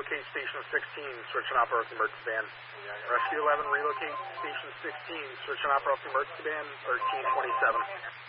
relocate Station 16, switch and operate the emergency band. Rescue 11, relocate Station 16, switch and operate the emergency band, 1327.